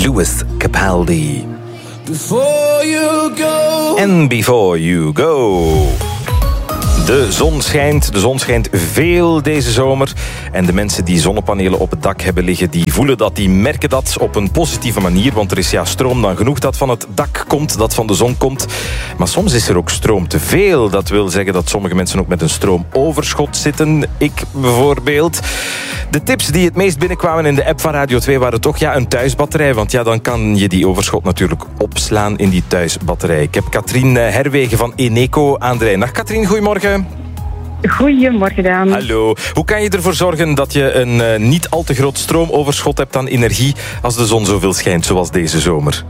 Lewis Capaldi. Before you go. And before you go. De zon schijnt veel deze zomer. En de mensen die zonnepanelen op het dak hebben liggen, die voelen dat, die merken dat op een positieve manier. Want er is stroom dan genoeg dat van het dak komt, dat van de zon komt. Maar soms is er ook stroom te veel. Dat wil zeggen dat sommige mensen ook met een stroomoverschot zitten. Ik bijvoorbeeld. De tips die het meest binnenkwamen in de app van Radio 2 waren toch een thuisbatterij. Want dan kan je die overschot natuurlijk opslaan in die thuisbatterij. Ik heb Katrien Herwegen van Eneco aan de lijn. Dag Katrien, goedemorgen. Goedemorgen, Daan. Hallo. Hoe kan je ervoor zorgen dat je een niet al te groot stroomoverschot hebt aan energie als de zon zoveel schijnt zoals deze zomer?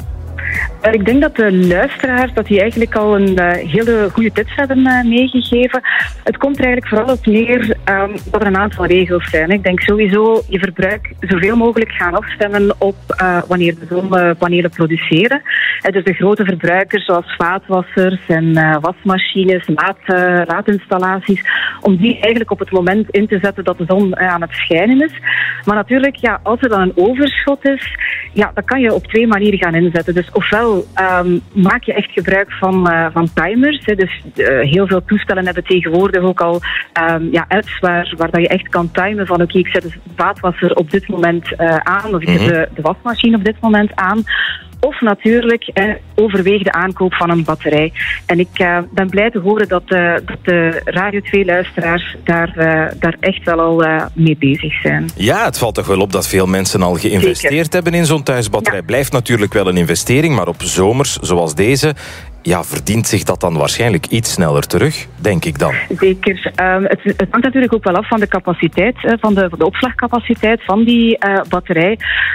Ik denk dat de luisteraars die eigenlijk al een hele goede tips hebben meegegeven. Het komt er eigenlijk vooral op neer dat er een aantal regels zijn. Ik denk sowieso je verbruik zoveel mogelijk gaan afstemmen op wanneer de zonnepanelen produceren. Dus de grote verbruikers zoals vaatwassers en wasmachines, laadinstallaties, om die eigenlijk op het moment in te zetten dat de zon aan het schijnen is. Maar natuurlijk, als er dan een overschot is, dan kan je op twee manieren gaan inzetten. Dus ofwel maak je echt gebruik van timers. Dus heel veel toestellen hebben tegenwoordig ook al apps waar dat je echt kan timen van oké, ik zet de vaatwasser op dit moment aan of ik zet de wasmachine op dit moment aan. Of natuurlijk overweeg de aankoop van een batterij. En ik ben blij te horen dat de Radio 2-luisteraars daar echt wel al mee bezig zijn. Ja, het valt toch wel op dat veel mensen al geïnvesteerd hebben in zo'n thuisbatterij. Blijft natuurlijk wel een investering, maar op zomers zoals deze verdient zich dat dan waarschijnlijk iets sneller terug, denk ik dan. Zeker. Het hangt natuurlijk ook wel af van de capaciteit, van de opslagcapaciteit van die batterij.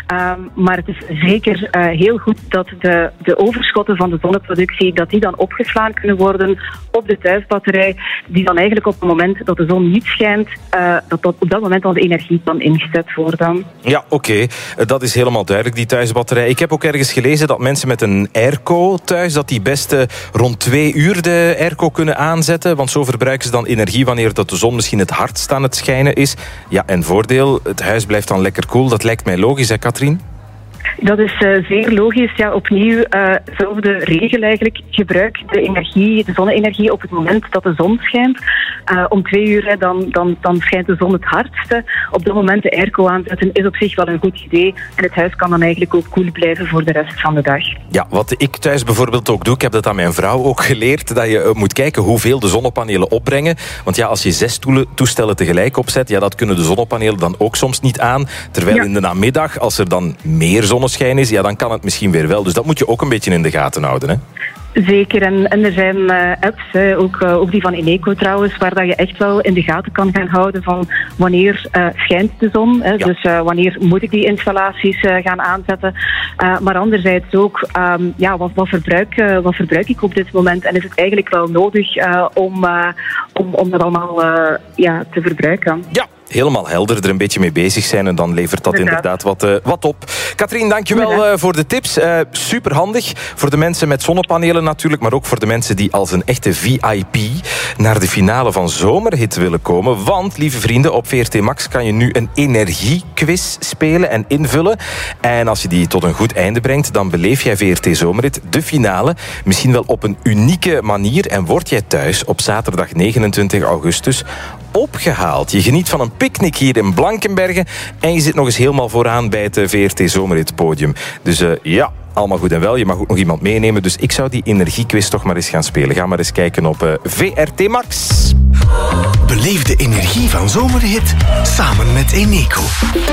Maar het is zeker heel goed dat de overschotten van de zonneproductie, dat die dan opgeslaan kunnen worden op de thuisbatterij, die dan eigenlijk op het moment dat de zon niet schijnt, dat op dat moment al de energie kan ingezet worden. Ja, oké. Dat is helemaal duidelijk, die thuisbatterij. Ik heb ook ergens gelezen dat mensen met een airco thuis, dat die best rond 2 uur de airco kunnen aanzetten, want zo verbruiken ze dan energie wanneer dat de zon misschien het hardst aan het schijnen is. Ja, en voordeel, het huis blijft dan lekker koel. Dat lijkt mij logisch, hè, Katrien? Dat is zeer logisch. Ja, opnieuw, zelfde regel eigenlijk. Gebruik de zonne-energie op het moment dat de zon schijnt. Om 2 uur dan schijnt de zon het hardste. Op dat moment de airco aanzetten is op zich wel een goed idee. En het huis kan dan eigenlijk ook koel blijven voor de rest van de dag. Ja, wat ik thuis bijvoorbeeld ook doe, ik heb dat aan mijn vrouw ook geleerd, dat je moet kijken hoeveel de zonnepanelen opbrengen. Want als je 6 toestellen tegelijk opzet, dat kunnen de zonnepanelen dan ook soms niet aan. Terwijl in de namiddag, als er dan meer zonneschijn is, dan kan het misschien weer wel. Dus dat moet je ook een beetje in de gaten houden, hè? Zeker, en er zijn apps, ook die van Eneco trouwens, waar dat je echt wel in de gaten kan gaan houden van wanneer schijnt de zon. Dus wanneer moet ik die installaties gaan aanzetten. Maar anderzijds ook, wat verbruik ik op dit moment? En is het eigenlijk wel nodig om dat allemaal te verbruiken? Ja. Helemaal helder, er een beetje mee bezig zijn en dan levert dat inderdaad wat op. Katrien, dankjewel voor de tips. Superhandig voor de mensen met zonnepanelen natuurlijk, maar ook voor de mensen die als een echte VIP naar de finale van Zomerhit willen komen. Want, lieve vrienden, op VRT Max kan je nu een energiequiz spelen en invullen. En als je die tot een goed einde brengt, dan beleef jij VRT Zomerhit, de finale, misschien wel op een unieke manier. En word jij thuis op zaterdag 29 augustus opgehaald. Je geniet van een picknick hier in Blankenberge en je zit nog eens helemaal vooraan bij het VRT Zomerhit podium. Dus allemaal goed en wel. Je mag ook nog iemand meenemen, dus ik zou die energiequiz toch maar eens gaan spelen. Ga maar eens kijken op VRT Max. Beleef de energie van Zomerhit samen met Eneco.